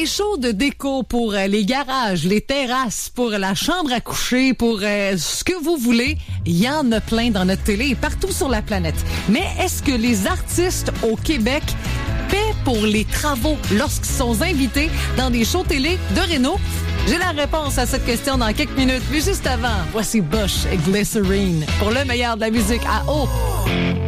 shows de déco pour les garages, les terrasses, pour la chambre à coucher, pour ce que vous voulez. Il y en a plein dans notre télé et partout sur la planète. Mais est-ce que les artistes au Québec paient pour les travaux lorsqu'ils sont invités dans des shows télé de réno? J'ai la réponse à cette question dans quelques minutes. Mais juste avant, voici Bush et Glycerine pour le meilleur de la musique à eau.